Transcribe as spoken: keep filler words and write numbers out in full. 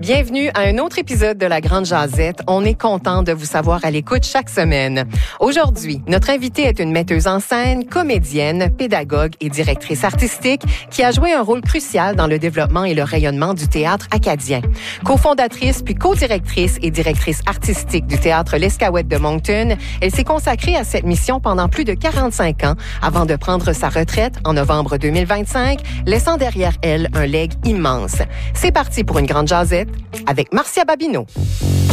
Bienvenue à un autre épisode de La Grande Jazette. On est content de vous savoir à l'écoute chaque semaine. Aujourd'hui, notre invitée est une metteuse en scène, comédienne, pédagogue et directrice artistique qui a joué un rôle crucial dans le développement et le rayonnement du théâtre acadien. Cofondatrice puis co-directrice et directrice artistique du théâtre L'Escouette de Moncton, elle s'est consacrée à cette mission pendant plus de quarante-cinq ans avant de prendre sa retraite en novembre deux mille vingt-cinq, laissant derrière elle un legs immense. C'est parti pour une grande jazette avec Marcia Babineau.